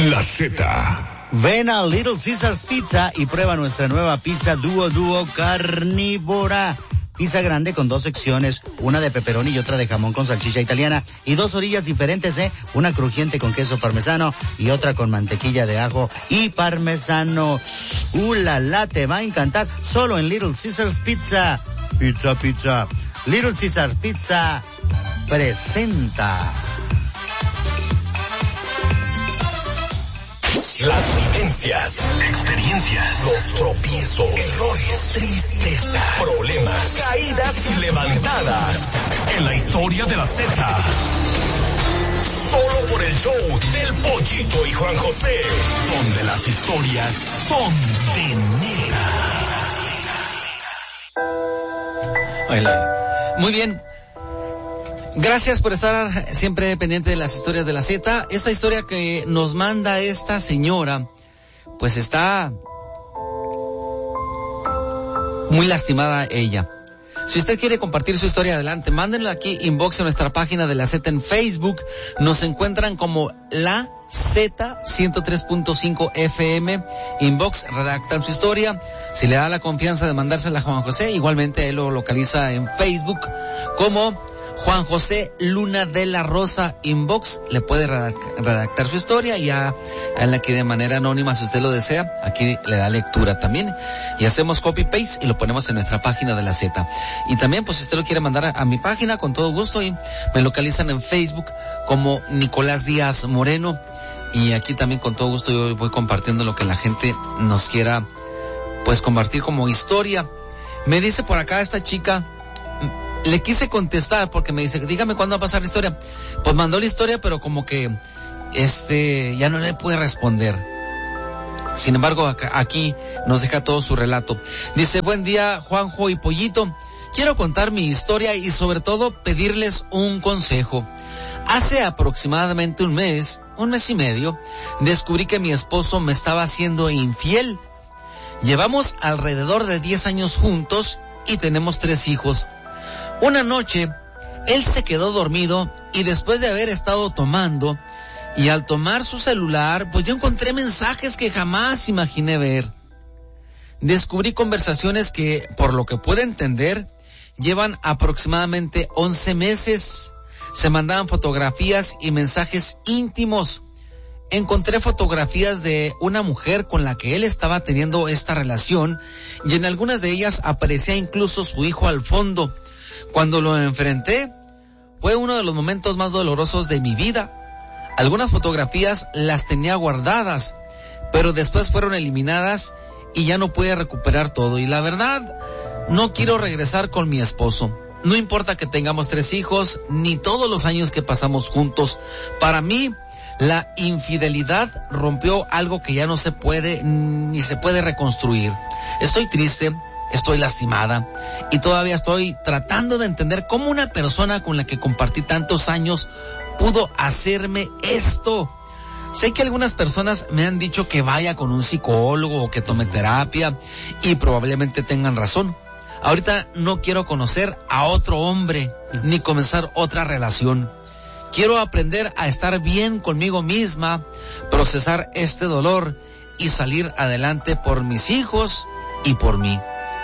La Z. Ven a Little Caesars Pizza y prueba nuestra nueva pizza Duo carnívora. Pizza grande con 2 secciones, una de pepperoni y otra de jamón con salchicha italiana y 2 orillas diferentes, una crujiente con queso parmesano y otra con mantequilla de ajo y parmesano. La, te va a encantar solo en Little Caesars Pizza. Pizza. Little Caesars Pizza presenta. Las vivencias, experiencias, los tropiezos, errores, tristezas, problemas, caídas y levantadas. En la historia de la Z. Solo por el show del Pollito y Juan José. Donde las historias son de neta. Muy bien. Gracias por estar siempre pendiente de las historias de la Z. Esta historia que nos manda esta señora, pues está muy lastimada ella. Si usted quiere compartir su historia, adelante, mándenla aquí, inbox en nuestra página de la Z en Facebook. Nos encuentran como la Z 103.5 FM. Inbox, redactan su historia. Si le da la confianza de mandársela a Juan José, igualmente él lo localiza en Facebook como Juan José Luna de la Rosa. Inbox, le puede redactar su historia y ya en la que de manera anónima, si usted lo desea, aquí le da lectura también y hacemos copy-paste y lo ponemos en nuestra página de la Z. Y también, pues, si usted lo quiere mandar a mi página, con todo gusto, y me localizan en Facebook como Nicolás Díaz Moreno, y aquí también con todo gusto yo voy compartiendo lo que la gente nos quiera, pues, compartir como historia. Me dice por acá esta chica. Le quise contestar porque me dice, dígame cuándo va a pasar la historia. Pues mandó la historia, pero como que ya no le pude responder. Sin embargo, aquí nos deja todo su relato. Dice, buen día, Juanjo y Pollito. Quiero contar mi historia y sobre todo pedirles un consejo. Hace aproximadamente un mes y medio, descubrí que mi esposo me estaba haciendo infiel. Llevamos alrededor de 10 años juntos y tenemos 3 hijos. Una noche, él se quedó dormido y después de haber estado tomando, y al tomar su celular, pues yo encontré mensajes que jamás imaginé ver. Descubrí conversaciones que, por lo que pude entender, llevan aproximadamente 11 meses. Se mandaban fotografías y mensajes íntimos. Encontré fotografías de una mujer con la que él estaba teniendo esta relación, y en algunas de ellas aparecía incluso su hijo al fondo. Cuando lo enfrenté, fue uno de los momentos más dolorosos de mi vida. Algunas fotografías las tenía guardadas, pero después fueron eliminadas y ya no pude recuperar todo. Y la verdad, no quiero regresar con mi esposo. No importa que tengamos 3 hijos, ni todos los años que pasamos juntos. Para mí, la infidelidad rompió algo que ya no se puede, ni se puede reconstruir. Estoy triste. Estoy lastimada y todavía estoy tratando de entender cómo una persona con la que compartí tantos años pudo hacerme esto. Sé que algunas personas me han dicho que vaya con un psicólogo o que tome terapia y probablemente tengan razón. Ahorita no quiero conocer a otro hombre ni comenzar otra relación. Quiero aprender a estar bien conmigo misma, procesar este dolor y salir adelante por mis hijos y por mí.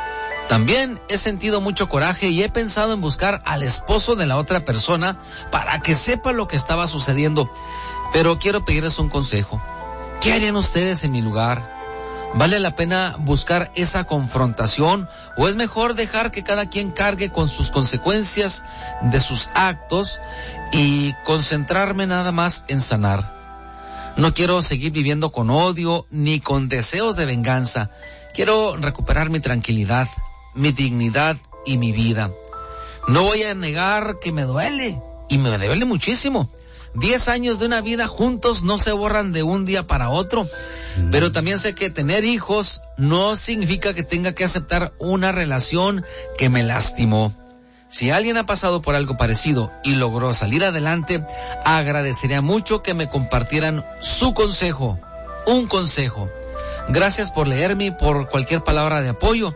También he sentido mucho coraje y he pensado en buscar al esposo de la otra persona para que sepa lo que estaba sucediendo. Pero quiero pedirles un consejo. ¿Qué harían ustedes en mi lugar? ¿Vale la pena buscar esa confrontación o es mejor dejar que cada quien cargue con sus consecuencias de sus actos y concentrarme nada más en sanar? No quiero seguir viviendo con odio ni con deseos de venganza. Quiero recuperar mi tranquilidad, mi dignidad y mi vida. No voy a negar que me duele, y me duele muchísimo. 10 años de una vida juntos no se borran de un día para otro, pero también sé que tener hijos no significa que tenga que aceptar una relación que me lastimó. Si alguien ha pasado por algo parecido y logró salir adelante, agradecería mucho que me compartieran su consejo, un consejo. Gracias por leerme y por cualquier palabra de apoyo.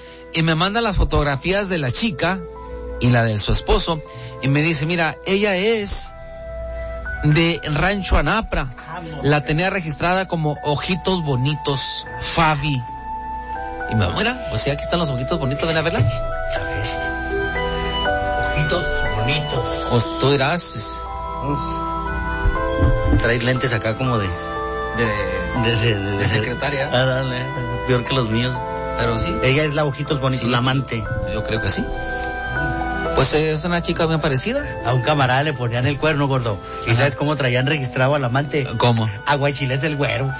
Y me manda las fotografías de la chica y la de su esposo y me dice, mira, ella es de Rancho Anapra. La tenía registrada como Ojitos Bonitos, Fabi. Y mira, pues sí, aquí están los ojitos bonitos, ven a verla. A ver. Ojitos bonitos. Pues tú dirás. Trae lentes acá como de secretaria. Ah, dale, peor que los míos. Pero sí. Ella es la Ojitos Bonitos, sí, la amante. Yo creo que sí. Pues es una chica bien parecida. A un camarada le ponían el cuerno, gordo. ¿Y sabes cómo traían registrado al amante? ¿Cómo? Aguachiles el güero.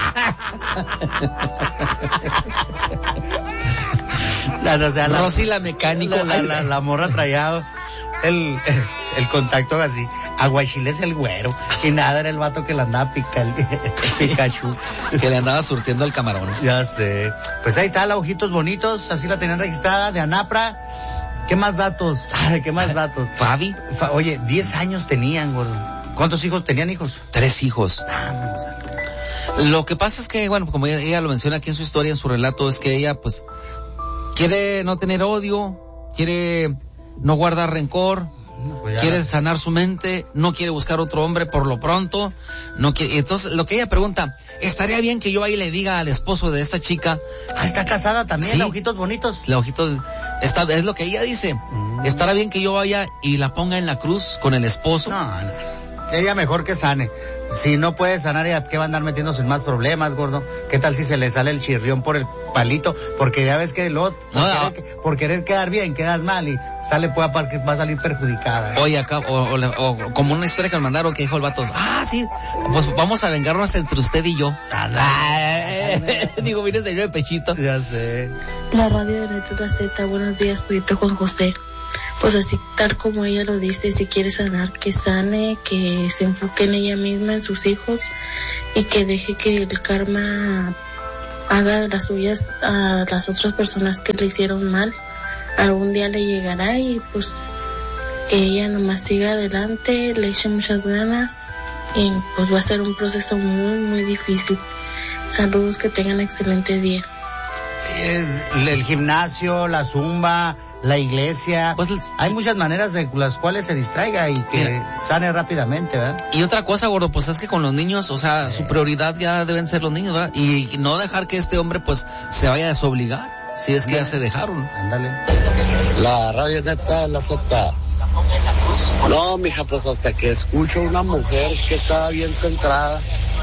O sea, Rosy la mecánico. La morra traía el contacto así. Aguachiles el güero. Y nada, era el vato que le andaba Pikachu. Que le andaba surtiendo el camarón. Ya sé. Pues ahí está, la Ojitos Bonitos. Así la tenían registrada, de Anapra. ¿Qué más datos? ¿Qué más datos? Fabi. Oye, 10 años tenían, gordo. ¿Cuántos hijos tenían hijos? 3 hijos. Lo que pasa es que, bueno, como ella lo menciona aquí en su historia, en su relato, es que ella, pues, quiere no tener odio, quiere no guardar rencor, pues quiere sanar su mente, no quiere buscar otro hombre por lo pronto, no quiere. Entonces, lo que ella pregunta, ¿estaría bien que yo ahí le diga al esposo de esta chica? Está casada también, sí, la Ojitos Bonitos. La Ojitos, es lo que ella dice. ¿Estará bien que yo vaya y la ponga en la cruz con el esposo? No. Ella mejor que sane. Si no puede sanar, ¿ella qué va a andar metiéndose en más problemas, gordo? ¿Qué tal si se le sale el chirrión por el palito? Porque ya ves que por querer quedar bien, quedas mal y va a salir perjudicada. Oye, acá, o como una historia que me mandaron que dijo el vato, sí, pues vamos a vengarnos entre usted y yo. Digo, mire, señor de pechito. Ya sé. La radio de Letra Z, buenos días, Pedrito Juan José. Pues así, tal como ella lo dice, si quiere sanar, que sane, que se enfoque en ella misma, en sus hijos, y que deje que el karma haga de las suyas a las otras personas que le hicieron mal. Algún día le llegará y pues que ella nomás siga adelante, le eche muchas ganas y pues va a ser un proceso muy, muy difícil. Saludos, que tengan excelente día. El gimnasio, la zumba, la iglesia, pues hay muchas maneras de las cuales se distraiga y que sane rápidamente, ¿verdad? Y otra cosa, gordo, pues es que con los niños, o sea, su prioridad ya deben ser los niños, ¿verdad? Y no dejar que este hombre pues se vaya a desobligar, si es que ya se dejaron. Ándale. La radio neta de la Z. No, mija, pues hasta que escucho una mujer que está bien centrada,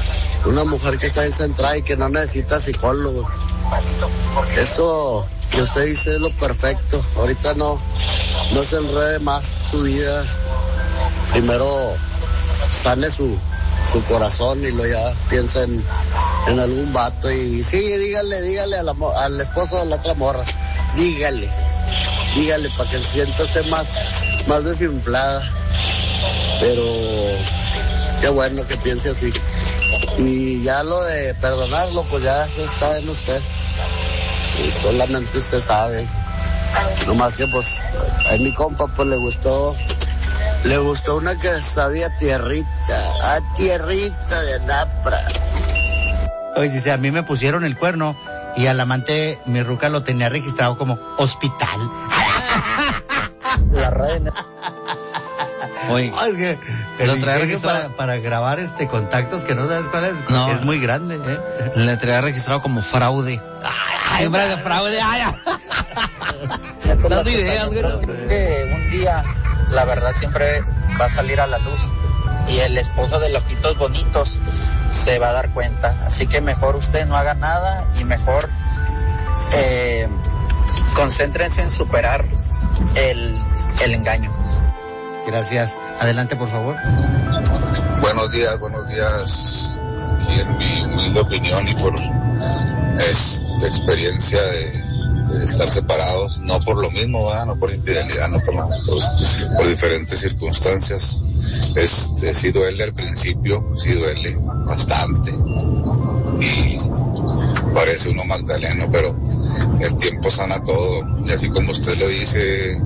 y que no necesita psicólogo. Eso que usted dice es lo perfecto. Ahorita no se enrede más su vida. Primero sane su corazón y luego ya piensa en algún vato. Y sí, dígale al esposo de la otra morra. Dígale para que se sienta usted más desinflada. Pero qué bueno que piense así. Y ya lo de perdonarlo, pues ya está en usted. Y solamente usted sabe. Nomás que pues a mi compa pues le gustó una que sabía tierrita de Anapra. Oye, dice, a mí me pusieron el cuerno y al amante mi ruca lo tenía registrado como hospital. La reina. Oye, es que el ingenio para grabar contactos que no sabes cuál es muy grande, Le traía registrado como fraude. Siempre de fraude. Dando ideas, güey. Que un día la verdad siempre va a salir a la luz y el esposo de los Ojitos Bonitos se va a dar cuenta. Así que mejor usted no haga nada y mejor concéntrense en superar el engaño. Gracias. Adelante, por favor. Buenos días. Y en mi humilde opinión y por experiencia de estar separados, no por lo mismo, ¿verdad? No por infidelidad, no por diferentes circunstancias. Sí duele al principio, sí duele bastante. Y parece uno magdaleno, pero el tiempo sana todo. Y así como usted lo dice,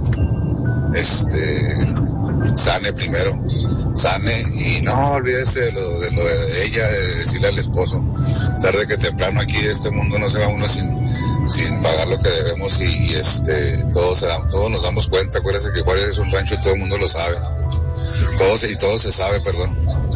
sane primero, y no olvídese de lo de ella, de decirle al esposo, tarde que temprano aquí de este mundo no se va uno sin pagar lo que debemos y todos nos damos cuenta. Acuérdese que Juárez es un rancho y todo el mundo lo sabe, todo se sabe, perdón.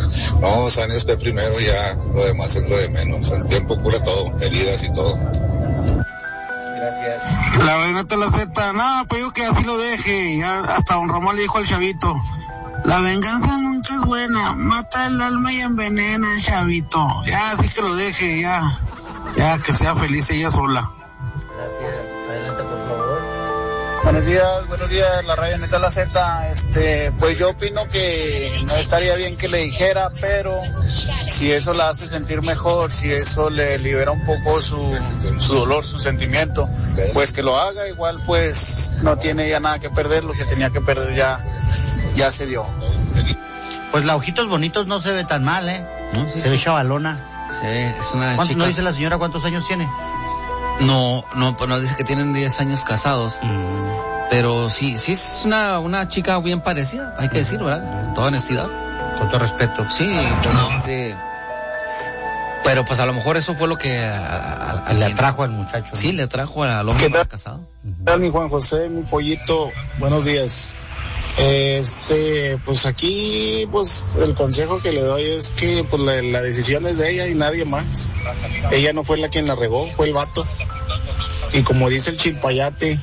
No, sane usted primero, ya lo demás es lo de menos. El tiempo cura todo, heridas y todo. Gracias. La venganza la Z, no, pues yo que así lo deje. Ya hasta don Ramón le dijo al chavito, la venganza nunca es buena, mata el alma y envenena al chavito. Ya, así que lo deje, ya que sea feliz ella sola. Gracias. Adelante, por favor. Buenos días, la radio neta la Z. Pues yo opino que no estaría bien que le dijera, pero si eso la hace sentir mejor, si eso le libera un poco su dolor, su sentimiento, pues que lo haga. Igual pues no tiene ya nada que perder, lo que tenía que perder ya se dio. Pues la Ojitos Bonitos no se ve tan mal, ¿eh? No, sí, se ve chavalona. Sí, es una chica. ¿No dice la señora cuántos años tiene? No, pues no dice que tienen 10 años casados. Pero sí es una chica bien parecida, hay que decirlo, ¿verdad? Con toda honestidad. Con todo respeto. Sí, pero pues a lo mejor eso fue lo que le atrajo al muchacho. Sí, le atrajo al hombre casado. ¿Qué tal, mi Juan José, mi pollito? Buenos días. Pues aquí, pues el consejo que le doy es que pues la decisión es de ella y nadie más. Ella no fue la quien la regó, fue el vato. Y como dice el chilpayate,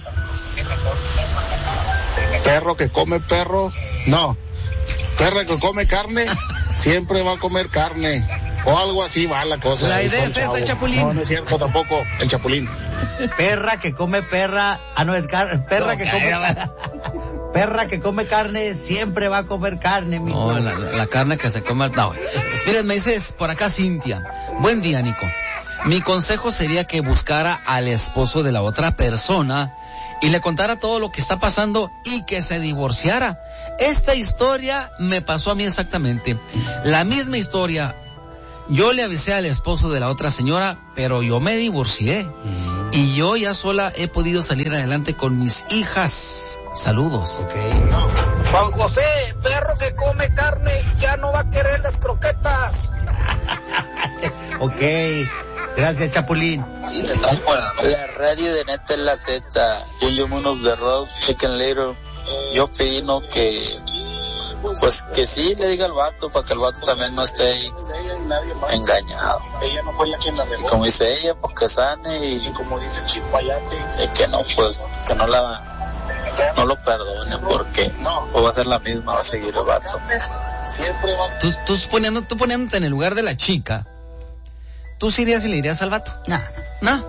perro que come perro, no, perro que come carne, siempre va a comer carne. O algo así va la cosa. La idea es esa, Chapulín. No es cierto tampoco, el Chapulín. Perra que come perra, perra que come perra que come carne, siempre va a comer carne, mi No, la carne que se come. No. Miren, me dices por acá Cintia. Buen día, Nico. Mi consejo sería que buscara al esposo de la otra persona y le contara todo lo que está pasando y que se divorciara. Esta historia me pasó a mí exactamente. La misma historia. Yo le avisé al esposo de la otra señora, pero yo me divorcié. Y yo ya sola he podido salir adelante con mis hijas. Saludos. Okay. Juan José, perro que come carne, ya no va a querer las croquetas. Ok. Gracias, Chapulín. La radio de neta es la Z. Yo Moon of the Road, Chicken Little. Yo opino que pues que sí le diga al vato para que el vato también no esté ahí engañado. Ella no fue la quien la regó. Y como dice ella, pues que sane y como dice el chilpayate, que no, pues que no lo perdone porque o va a ser la misma, va a seguir el vato. Siempre va. Tú poniéndote en el lugar de la chica, ¿tú sí irías y le irías al vato? No,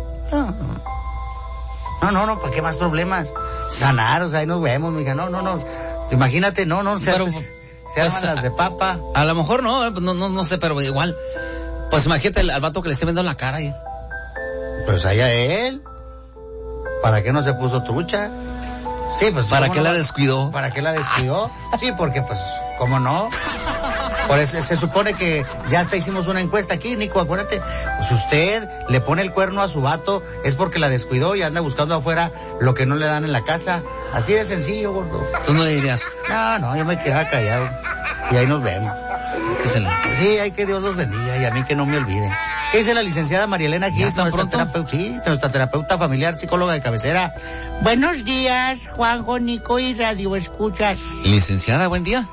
¿para qué más problemas? Sanar, o sea, ahí nos vemos, mija, no. Imagínate, se arman las de papa. A lo mejor no sé, pero igual, pues imagínate al vato que le esté viendo la cara ahí. Pues allá él. ¿Para qué no se puso trucha? Sí, pues. ¿Para qué la descuidó? ¿Para qué la descuidó? Sí, porque pues, ¿cómo no? Por eso se supone que ya hasta hicimos una encuesta aquí, Nico, acuérdate. Pues usted le pone el cuerno a su vato, es porque la descuidó y anda buscando afuera lo que no le dan en la casa. Así de sencillo, gordo. ¿Tú no le dirías? No, yo me quedaba callado. Y ahí nos vemos. Sí, hay que Dios los bendiga y a mí que no me olviden. ¿Qué dice la licenciada Marielena Gil, nuestra terapeuta familiar, psicóloga de cabecera? Buenos días, Juanjo, Nico y Radio Escuchas. Licenciada, buen día.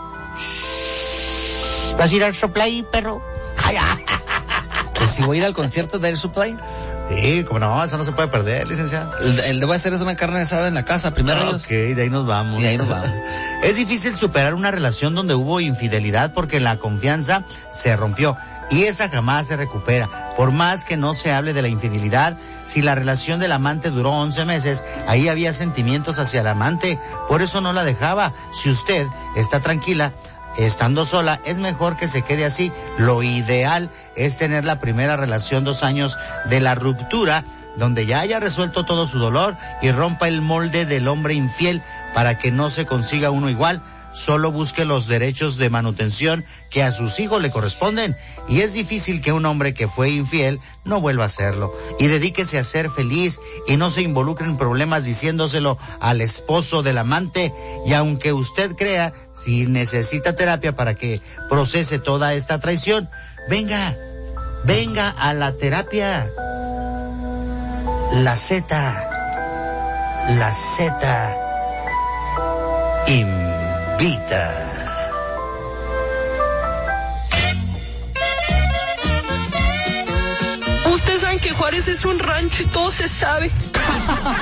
¿Vas a ir al Supply, perro? ¿Que si voy a ir al concierto de Air Supply? Sí, como no, eso no se puede perder, licenciada. El debo hacer es una carne asada en la casa, primero ellos. Ok, de ahí nos vamos. Es difícil superar una relación donde hubo infidelidad porque la confianza se rompió y esa jamás se recupera. Por más que no se hable de la infidelidad, si la relación del amante duró 11 meses, ahí había sentimientos hacia el amante, por eso no la dejaba. Si usted está tranquila, estando sola, es mejor que se quede así. Lo ideal es tener la primera relación 2 años de la ruptura, donde ya haya resuelto todo su dolor y rompa el molde del hombre infiel para que no se consiga uno igual. Solo busque los derechos de manutención que a sus hijos le corresponden. Y es difícil que un hombre que fue infiel no vuelva a hacerlo. Y dedíquese a ser feliz y no se involucre en problemas diciéndoselo al esposo del amante. Y aunque usted crea, si necesita terapia para que procese toda esta traición, venga a la terapia. La Z invita. saben que Juárez es un rancho y todo se sabe.